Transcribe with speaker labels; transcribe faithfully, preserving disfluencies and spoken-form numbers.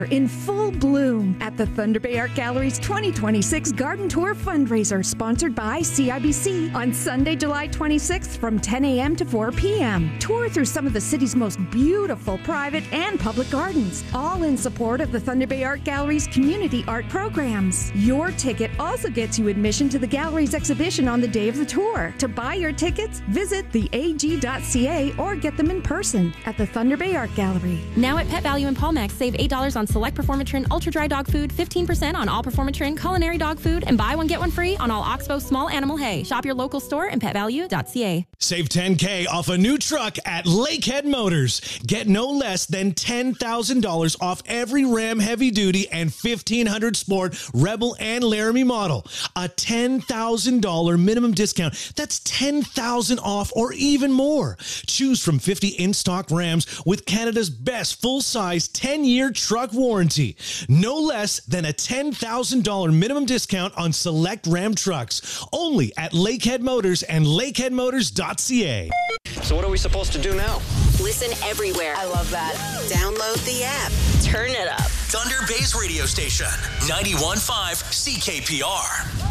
Speaker 1: in full bloom at the Thunder Bay Art Gallery's twenty twenty-six Garden Tour fundraiser, sponsored by C I B C, on Sunday, July twenty-sixth from ten a.m. to four p.m. Tour through some of the city's most beautiful private and public gardens, all in support of the Thunder Bay Art Gallery's community art programs. Your ticket also gets you admission to the gallery's exhibition on the day of the tour. To buy your tickets, visit the a g dot c a or get them in person at the Thunder Bay Art Gallery.
Speaker 2: Now at Pet Value and Palmex, save eight dollars on select Performatrin Ultra Dry Dog Food, fifteen percent on all Performatrin Culinary Dog Food, and buy one get one free on all Oxbow Small Animal Hay. Shop your local store and pet value dot c a.
Speaker 3: Save ten K off a new truck at Lakehead Motors. Get no less than ten thousand dollars off every Ram Heavy Duty and fifteen hundred Sport Rebel and Laramie model. A ten thousand dollars minimum discount. That's ten thousand dollars off or even more. Choose from fifty in-stock Rams with Canada's best full-size ten-year truck warranty. No less than a ten thousand dollars minimum discount on select Ram trucks. Only at Lakehead Motors and lakehead motors dot c a.
Speaker 4: So what are we supposed to do now?
Speaker 5: Listen everywhere.
Speaker 6: I love that.
Speaker 5: Download the app. Turn it up.
Speaker 7: Thunder Bay's radio station, ninety-one point five C K P R.